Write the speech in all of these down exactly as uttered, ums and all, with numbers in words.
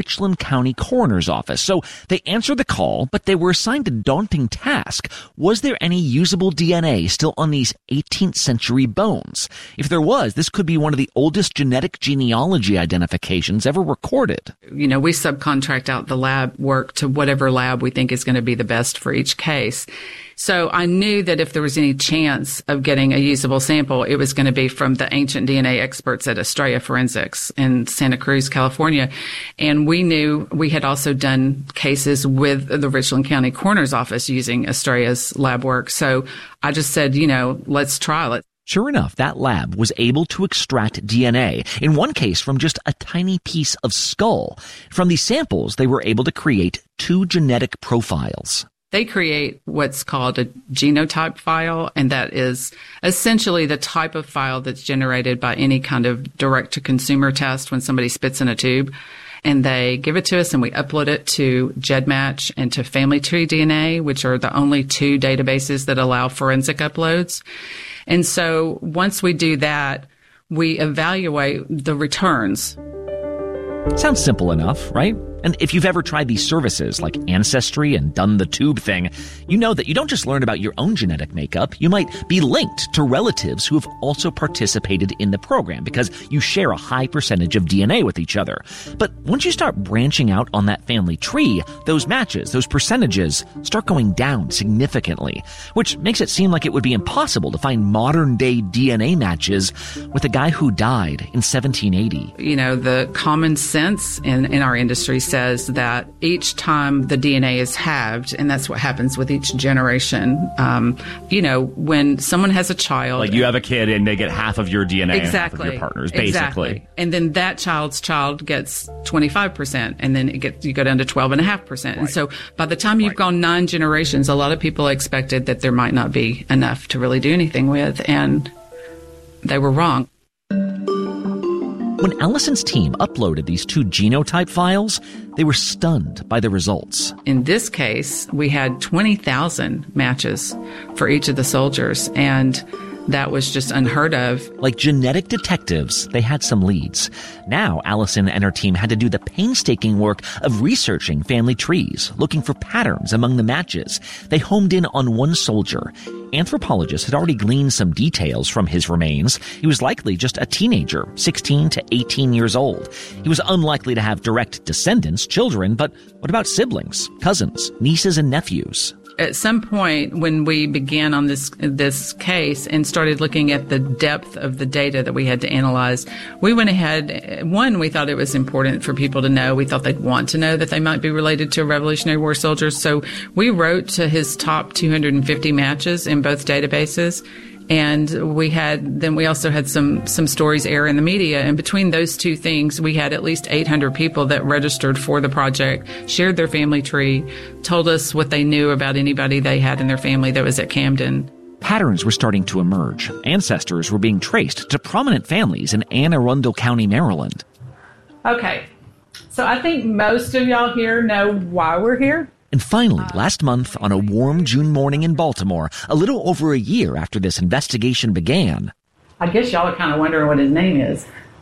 Richland County Coroner's Office. So they answered the call, but they were assigned a daunting task. Was there any usable D N A still on these eighteenth century bones? If there was, this could be one of the oldest genetic genealogy identifications ever recorded. You know, we subcontract out the lab work to whatever lab we think is going to be the best for each case. So I knew that if there was any chance of getting a usable sample, it was going to be from the ancient D N A experts at Estrella Forensics in Santa Cruz, California. And we knew we had also done cases with the Richland County Coroner's Office using Estrella's lab work. So I just said, you know, let's trial it. Sure enough, that lab was able to extract D N A, in one case from just a tiny piece of skull. From these samples, they were able to create two genetic profiles. They create what's called a genotype file, and that is essentially the type of file that's generated by any kind of direct-to-consumer test when somebody spits in a tube. And they give it to us, and we upload it to GEDmatch and to Family Tree D N A, which are the only two databases that allow forensic uploads. And so once we do that, we evaluate the returns. Sounds simple enough, right? And if you've ever tried these services like Ancestry and done the tube thing, you know that you don't just learn about your own genetic makeup. You might be linked to relatives who have also participated in the program because you share a high percentage of D N A with each other. But once you start branching out on that family tree, those matches, those percentages start going down significantly, which makes it seem like it would be impossible to find modern-day D N A matches with a guy who died in seventeen eighty. You know, the common sense in, in our industry says that each time the D N A is halved, and that's what happens with each generation. Um, you know, when someone has a child, like you have a kid and they get half of your D N A, exactly, and half of your partners, basically. Exactly. And then that child's child gets twenty-five percent, and then it gets you go down to twelve and a half percent. And so by the time you've right. gone nine generations, a lot of people expected that there might not be enough to really do anything with, and they were wrong. When Allison's team uploaded these two genotype files, they were stunned by the results. In this case, we had twenty thousand matches for each of the soldiers, and that was just unheard of. Like genetic detectives, they had some leads. Now, Allison and her team had to do the painstaking work of researching family trees, looking for patterns among the matches. They homed in on one soldier. Anthropologists had already gleaned some details from his remains. He was likely just a teenager, sixteen to eighteen years old. He was unlikely to have direct descendants, children, but what about siblings, cousins, nieces, and nephews? At some point when we began on this this case and started looking at the depth of the data that we had to analyze, we went ahead. One, we thought it was important for people to know. We thought they'd want to know that they might be related to Revolutionary War soldiers. So we wrote to his top two hundred fifty matches in both databases. And we had, then we also had some, some stories air in the media. And between those two things, we had at least eight hundred people that registered for the project, shared their family tree, told us what they knew about anybody they had in their family that was at Camden. Patterns were starting to emerge. Ancestors were being traced to prominent families in Anne Arundel County, Maryland. Okay. So I think most of y'all here know why we're here. And finally, last month, on a warm June morning in Baltimore, a little over a year after this investigation began, I guess y'all are kind of wondering what his name is.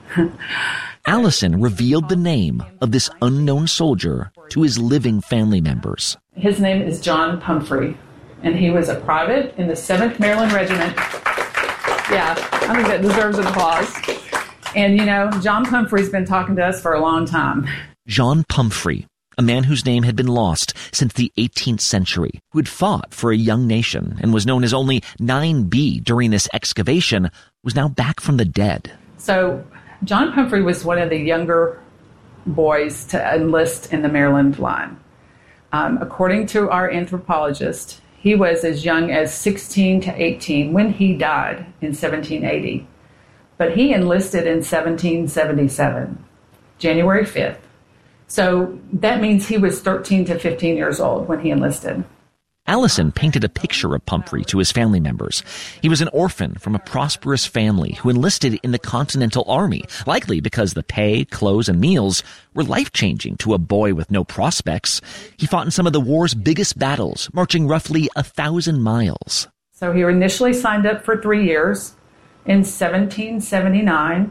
Allison revealed the name of this unknown soldier to his living family members. His name is John Pumphrey, and he was a private in the seventh Maryland Regiment. Yeah, I think that deserves an applause. And, you know, John Pumphrey's been talking to us for a long time. John Pumphrey, a man whose name had been lost since the eighteenth century, who had fought for a young nation and was known as only nine B during this excavation, was now back from the dead. So John Pumphrey was one of the younger boys to enlist in the Maryland line. Um, according to our anthropologist, he was as young as sixteen to eighteen when he died in seventeen eighty. But he enlisted in seventeen seventy-seven, January fifth. So that means he was thirteen to fifteen years old when he enlisted. Allison painted a picture of Pumphrey to his family members. He was an orphan from a prosperous family who enlisted in the Continental Army, likely because the pay, clothes, and meals were life-changing to a boy with no prospects. He fought in some of the war's biggest battles, marching roughly a thousand miles. So he initially signed up for three years in seventeen seventy-nine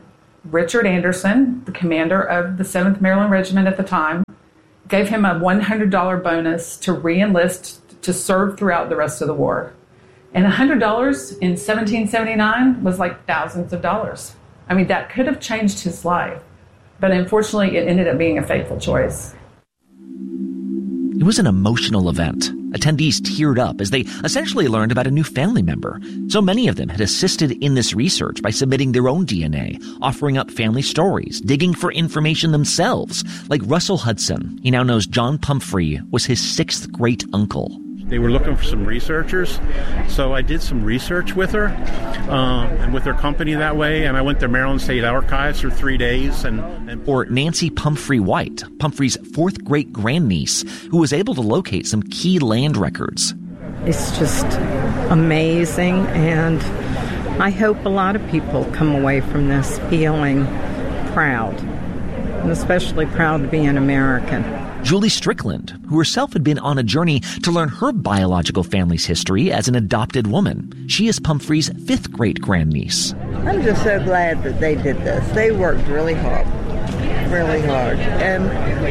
Richard Anderson, the commander of the seventh Maryland Regiment at the time, gave him a one hundred dollars bonus to re-enlist to serve throughout the rest of the war. And one hundred dollars in seventeen seventy-nine was like thousands of dollars. I mean, that could have changed his life. But unfortunately, it ended up being a fateful choice. It was an emotional event. Attendees teared up as they essentially learned about a new family member. So many of them had assisted in this research by submitting their own D N A, offering up family stories, digging for information themselves. Like Russell Hudson, he now knows John Pumphrey was his sixth great uncle. They were looking for some researchers, so I did some research with her um, and with her company that way, and I went to Maryland State Archives for three days. And, and Or Nancy Pumphrey White, Pumphrey's fourth great-grandniece, who was able to locate some key land records. It's just amazing, and I hope a lot of people come away from this feeling proud, and especially proud to be an American. Julie Strickland, who herself had been on a journey to learn her biological family's history as an adopted woman. She is Pumphrey's fifth great-grandniece. I'm just so glad that they did this. They worked really hard, really hard, and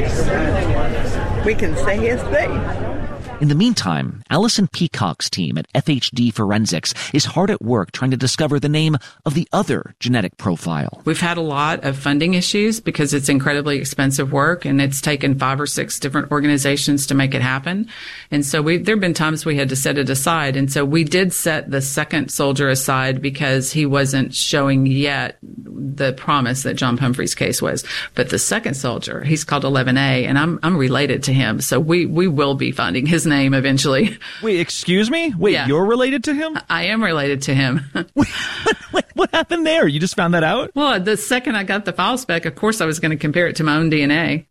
we can say his name. In the meantime, Allison Peacock's team at F H D Forensics is hard at work trying to discover the name of the other genetic profile. We've had a lot of funding issues because it's incredibly expensive work, and it's taken five or six different organizations to make it happen. And so we, there have been times we had to set it aside. And so we did set the second soldier aside because he wasn't showing yet the promise that John Pumphrey's case was. But the second soldier, he's called eleven A, and I'm I'm related to him. So we, we will be funding his name eventually. Wait, excuse me? Wait, Yeah. You're related to him? I am related to him. Wait, what, what happened there? You just found that out? Well, the second I got the file spec, of course I was going to compare it to my own D N A.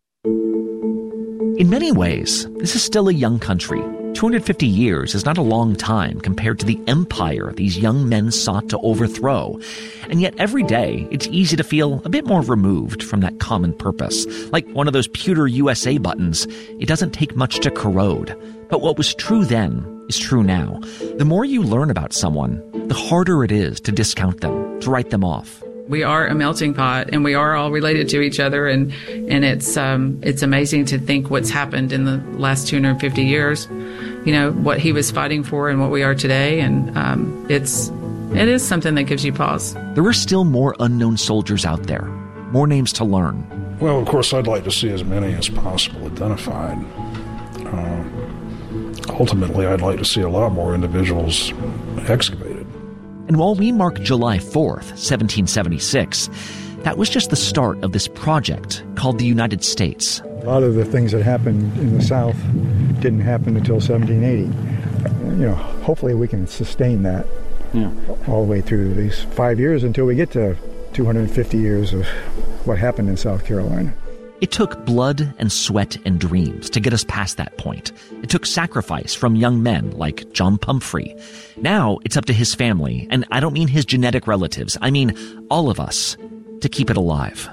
In many ways, this is still a young country. two hundred fifty years is not a long time compared to the empire these young men sought to overthrow. And yet every day, it's easy to feel a bit more removed from that common purpose. Like one of those pewter U S A buttons, it doesn't take much to corrode. But what was true then is true now. The more you learn about someone, the harder it is to discount them, to write them off. We are a melting pot, and we are all related to each other, and and it's um, it's amazing to think what's happened in the last two hundred fifty years. You know, what he was fighting for and what we are today, and um, it's it is something that gives you pause. There are still more unknown soldiers out there, more names to learn. Well, of course, I'd like to see as many as possible identified. Uh, ultimately, I'd like to see a lot more individuals excavated. And while we mark July fourth, seventeen seventy-six, that was just the start of this project called the United States. A lot of the things that happened in the South didn't happen until seventeen eighty. You know, hopefully we can sustain that yeah. all the way through these five years until we get to two hundred fifty years of what happened in South Carolina. It took blood and sweat and dreams to get us past that point. It took sacrifice from young men like John Pumphrey. Now it's up to his family, and I don't mean his genetic relatives, I mean all of us, to keep it alive.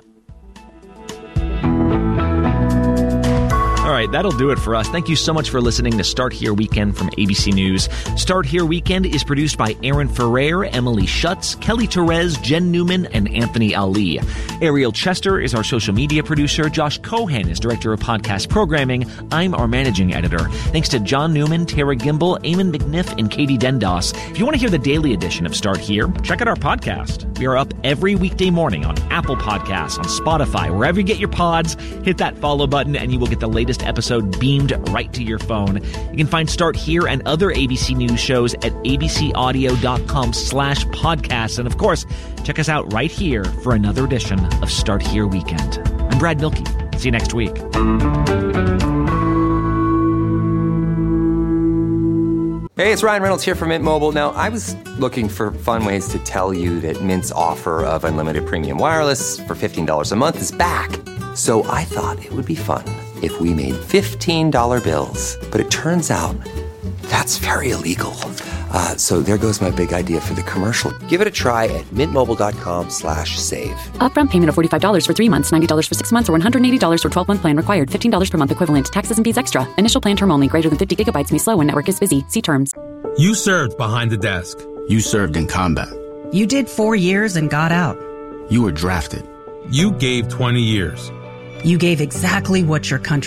All right, that'll do it for us. Thank you so much for listening to Start Here Weekend from A B C News. Start Here Weekend is produced by Aaron Ferrer, Emily Schutz, Kelly Therese, Jen Newman, and Anthony Ali. Ariel Chester is our social media producer. Josh Cohan is director of podcast programming. I'm our managing editor. Thanks to John Newman, Tara Gimbel, Eamon McNiff, and Katie Dendos. If you want to hear the daily edition of Start Here, check out our podcast. We are up every weekday morning on Apple Podcasts, on Spotify, wherever you get your pods. Hit that follow button and you will get the latest episode beamed right to your phone. You can find Start Here and other A B C News shows at abcaudio.com slash podcasts. And of course, check us out right here for another edition of Start Here Weekend. I'm Brad Milkey. See you next week. Hey, it's Ryan Reynolds here from Mint Mobile. Now, I was looking for fun ways to tell you that Mint's offer of unlimited premium wireless for fifteen dollars a month is back. So I thought it would be fun if we made fifteen dollar bills. But it turns out that's very illegal. Uh, so there goes my big idea for the commercial. Give it a try at mintmobile.com slash save. Upfront payment of forty-five dollars for three months, ninety dollars for six months, or one hundred eighty dollars for twelve-month plan required. fifteen dollars per month equivalent. Taxes and fees extra. Initial plan term only. Greater than fifty gigabytes may slow when network is busy. See terms. You served behind the desk. You served in combat. You did four years and got out. You were drafted. You gave twenty years. You gave exactly what your country